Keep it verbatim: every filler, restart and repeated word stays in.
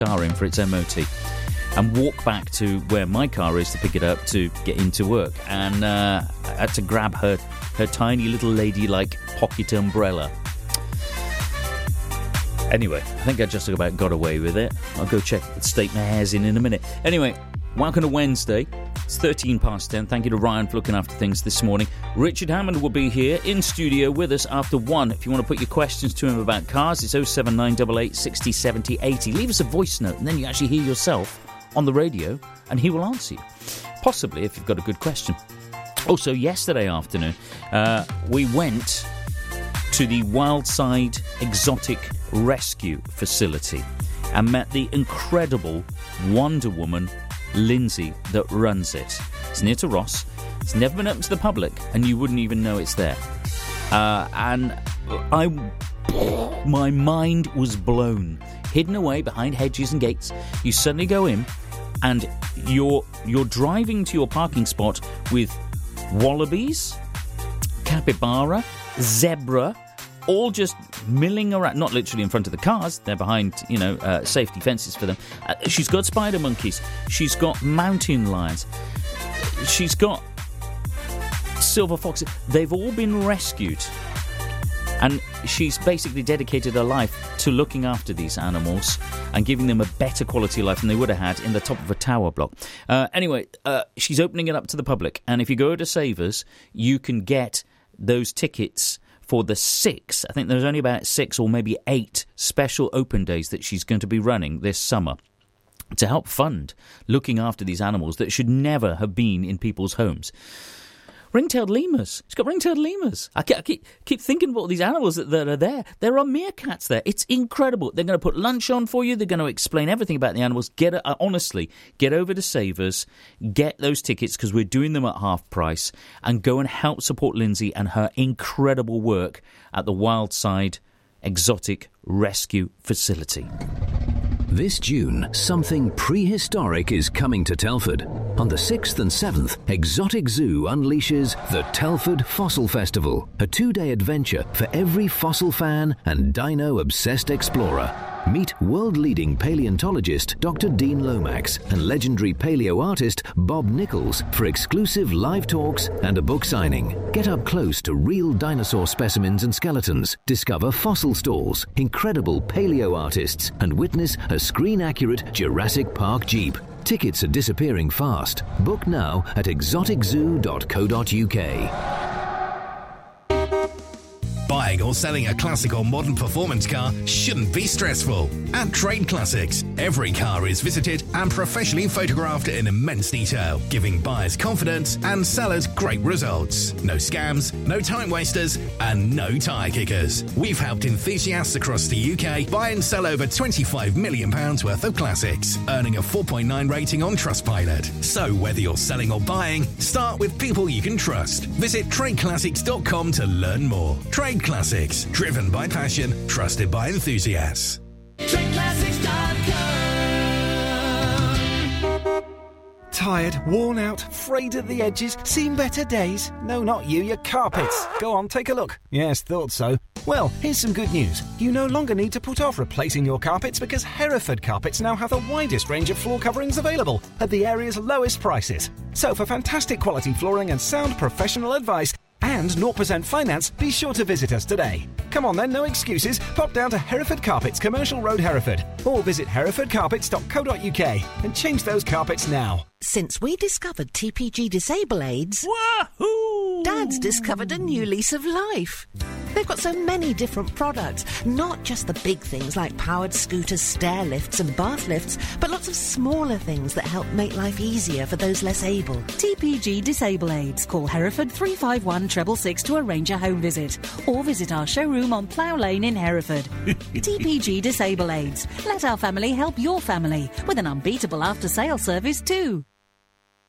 car in for its M O T and walk back to where my car is to pick it up to get into work. And uh, I had to grab her, her tiny little lady-like pocket umbrella. Anyway, I think I just about got away with it. I'll go check the state my hair's in in a minute. Anyway, welcome to Wednesday. It's thirteen past ten. Thank you to Ryan for looking after things this morning. Richard Hammond will be here in studio with us after one. If you want to put your questions to him about cars, it's oh seven nine eight eight, six oh seven oh, eighty. Leave us a voice note and then you actually hear yourself on the radio and he will answer you. Possibly if you've got a good question. Also, yesterday afternoon, uh, we went to the Wildside Exotic Rescue Facility and met the incredible Wonder Woman Lindsay that runs it. It's near to Ross. It's never been open to the public and you wouldn't even know it's there. Uh, and I, my mind was blown. Hidden away behind hedges and gates, you suddenly go in and you're you're driving to your parking spot with wallabies, capybara, zebra, all just milling around, not literally in front of the cars, they're behind, you know, uh, safety fences for them. Uh, she's got spider monkeys, she's got mountain lions, she's got silver foxes. They've all been rescued. And she's basically dedicated her life to looking after these animals and giving them a better quality of life than they would have had in the top of a tower block. Uh, anyway, uh, she's opening it up to the public. And if you go to Savers, you can get those tickets for the six, I think there's only about six or maybe eight special open days that she's going to be running this summer to help fund looking after these animals that should never have been in people's homes. Ring-tailed lemurs. She's got ring-tailed lemurs. I keep, I keep, keep thinking about all these animals that, that are there. There are meerkats there. It's incredible. They're going to put lunch on for you. They're going to explain everything about the animals. Get uh, honestly, get over to Savers, get those tickets because we're doing them at half price, and go and help support Lindsay and her incredible work at the Wildside Exotic Rescue Facility. This June, something prehistoric is coming to Telford. On the sixth and seventh, Exotic Zoo unleashes the Telford Fossil Festival, a two-day adventure for every fossil fan and dino-obsessed explorer. Meet world-leading paleontologist Doctor Dean Lomax and legendary paleo artist Bob Nichols for exclusive live talks and a book signing. Get up close to real dinosaur specimens and skeletons, discover fossil stalls, incredible paleo artists, and witness a screen-accurate Jurassic Park Jeep. Tickets are disappearing fast. Book now at exotic zoo dot co dot uk. Buying or selling a classic or modern performance car shouldn't be stressful. At Trade Classics, every car is visited and professionally photographed in immense detail, giving buyers confidence and sellers great results. No scams, no time wasters, and no tyre kickers. We've helped enthusiasts across the U K buy and sell over twenty-five million pounds worth of classics, earning a four point nine rating on Trustpilot. So whether you're selling or buying, start with people you can trust. Visit trade classics dot com to learn more. Trade Classics, driven by passion, trusted by enthusiasts. trade classics dot com. Tired, worn out, frayed at the edges, seen better days? No, not you, your carpets. Go on, take a look. Yes, thought so. Well, here's some good news. You no longer need to put off replacing your carpets because Hereford Carpets now have the widest range of floor coverings available at the area's lowest prices. So for fantastic quality flooring and sound professional advice, and zero percent finance, be sure to visit us today. Come on then, no excuses. Pop down to Hereford Carpets, Commercial Road, Hereford. Or visit hereford carpets dot co dot uk and change those carpets now. Since we discovered T P G Disable Aids, Wahoo! Dad's discovered a new lease of life. They've got so many different products, not just the big things like powered scooters, stair lifts and bath lifts, but lots of smaller things that help make life easier for those less able. T P G Disable Aids. Call Hereford three five one six six six to arrange a home visit, or visit our showroom on Plough Lane in Hereford. T P G Disable Aids. Let our family help your family with an unbeatable after-sale service too.